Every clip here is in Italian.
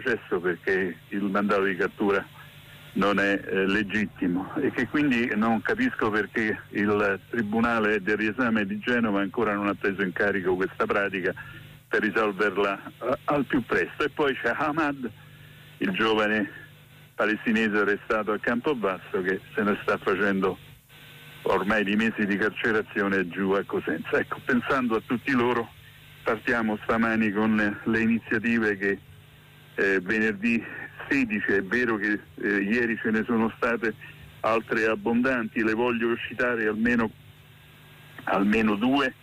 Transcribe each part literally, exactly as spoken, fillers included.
processo perché il mandato di cattura non è eh, legittimo, e che quindi non capisco perché il Tribunale del riesame di Genova ancora non ha preso in carico questa pratica per risolverla uh, al più presto. E poi c'è Ahmad, il giovane palestinese arrestato a Campobasso, che se ne sta facendo ormai di mesi di carcerazione giù a Cosenza. Ecco, pensando a tutti loro, partiamo stamani con le iniziative che eh, venerdì sedici, è vero che eh, ieri ce ne sono state altre abbondanti, le voglio citare almeno, almeno due.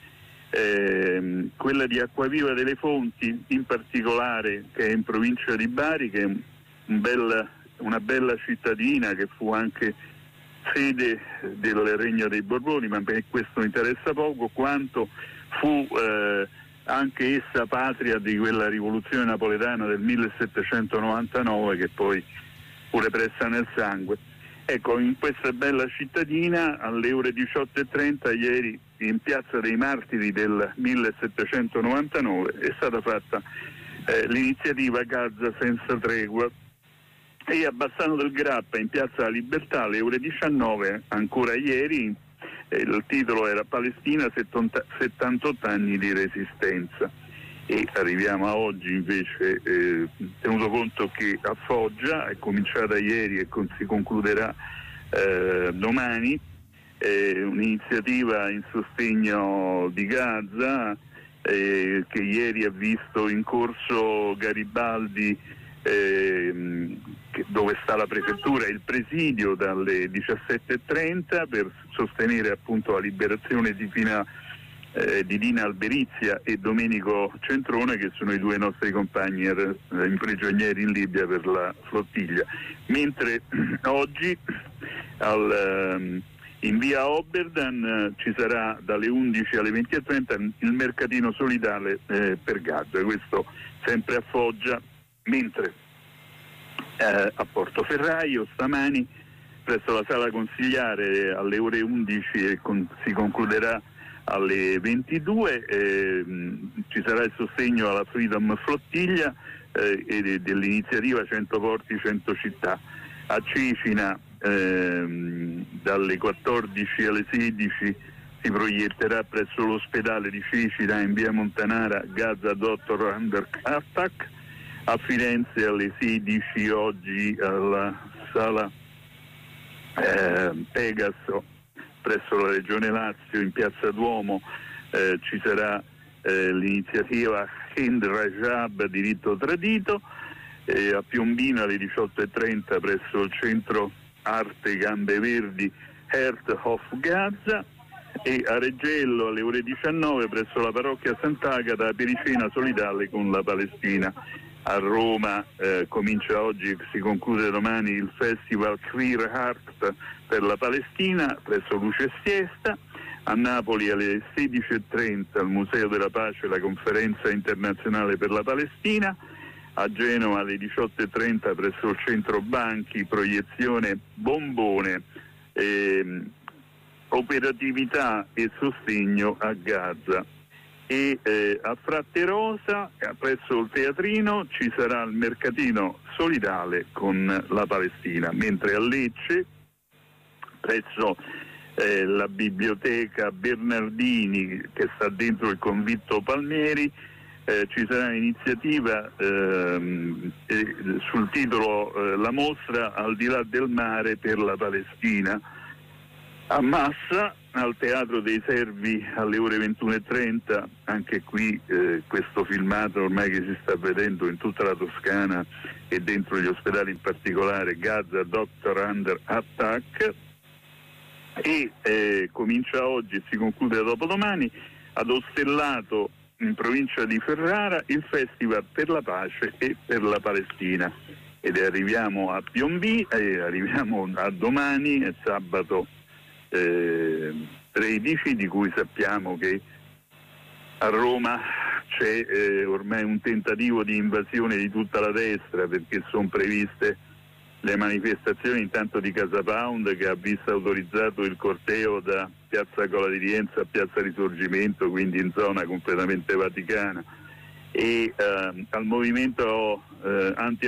Eh, quella di Acquaviva delle Fonti, in particolare, che è in provincia di Bari, che è un bella, una bella cittadina che fu anche sede del Regno dei Borboni, ma per questo interessa poco, quanto fu eh, anche essa patria di quella rivoluzione napoletana del millesettecentonovantanove che poi fu repressa nel sangue. Ecco, in questa bella cittadina alle ore diciotto e trenta ieri, in Piazza dei Martiri del millesettecentonovantanove, è stata fatta eh, l'iniziativa Gaza senza tregua, e a Bassano del Grappa, in Piazza della Libertà, alle ore diciannove, ancora ieri, eh, il titolo era Palestina, settantotto anni di resistenza. E arriviamo a oggi invece, eh, tenuto conto che a Foggia è cominciata ieri e con, si concluderà eh, domani, eh, un'iniziativa in sostegno di Gaza, eh, che ieri ha visto in corso Garibaldi, eh, dove sta la prefettura e il presidio, dalle diciassette e trenta per sostenere appunto la liberazione di Pina Eh, di Dina Alberizia e Domenico Centrone, che sono i due nostri compagni eh, prigionieri in Libia per la flottiglia. Mentre oggi al, eh, in via Oberdan eh, ci sarà dalle undici alle venti e trenta il mercatino solidale eh, per Gaza, questo sempre a Foggia. Mentre eh, a Portoferraio stamani presso la sala consigliare alle ore undici e con, si concluderà alle ventidue, eh, ci sarà il sostegno alla Freedom Flottiglia eh, e dell'iniziativa cento porti cento città. A Cecina eh, dalle quattordici alle sedici si proietterà presso l'ospedale di Cecina in via Montanara Gaza Doctor Under Attack. A Firenze alle sedici oggi alla sala eh, Pegaso presso la Regione Lazio in Piazza Duomo eh, ci sarà eh, l'iniziativa Hind Rajab diritto tradito. Eh, a Piombino alle diciotto e trenta presso il centro Arte Gambe Verdi Heart of Gaza, e a Reggello alle ore diciannove presso la parrocchia Sant'Agata pericena solidale con la Palestina. A Roma eh, comincia oggi e si conclude domani il festival Queer Heart per la Palestina presso Luce Siesta. A Napoli alle sedici e trenta al Museo della Pace la conferenza internazionale per la Palestina. A Genova alle diciotto e trenta presso il centro Banchi proiezione Bombone, eh, operatività e sostegno a Gaza. E eh, a Fratterosa presso il teatrino ci sarà il mercatino solidale con la Palestina, mentre a Lecce presso eh, la biblioteca Bernardini, che sta dentro il convitto Palmieri, eh, ci sarà un'iniziativa ehm, eh, sul titolo eh, La mostra al di là del mare per la Palestina. A Massa, al Teatro dei Servi alle ore ventuno e trenta, anche qui eh, questo filmato ormai che si sta vedendo in tutta la Toscana e dentro gli ospedali in particolare, Gaza Doctor Under Attack. E eh, comincia oggi e si conclude dopodomani ad Ostellato in provincia di Ferrara il Festival per la Pace e per la Palestina. Ed arriviamo a Piombì e arriviamo a domani, è sabato Eh, tredici, di cui sappiamo che a Roma c'è eh, ormai un tentativo di invasione di tutta la destra, perché sono previste le manifestazioni intanto di Casa Pound, che ha visto autorizzato il corteo da Piazza Cola di Rienzo a Piazza Risorgimento, quindi in zona completamente vaticana, e eh, al movimento eh, anti